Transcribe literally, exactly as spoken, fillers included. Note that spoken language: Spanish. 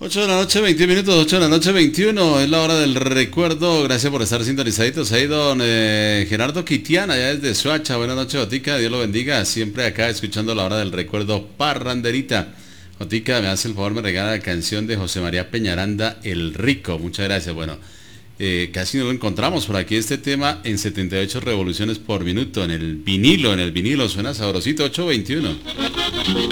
ocho de la noche, veintiún minutos, ocho de la noche, veintiuno, es la hora del recuerdo. Gracias por estar sintonizaditos. Ahí don eh, Gerardo Quitiana, allá desde Suacha. Buenas noches, Jotica, Dios lo bendiga. Siempre acá escuchando la hora del recuerdo parranderita. Jotica, me hace el favor, me regala la canción de José María Peñaranda, El Rico. Muchas gracias. Bueno, eh, casi no lo encontramos por aquí este tema en setenta y ocho revoluciones por minuto, en el vinilo, en el vinilo. Suena sabrosito, ocho veintiuno.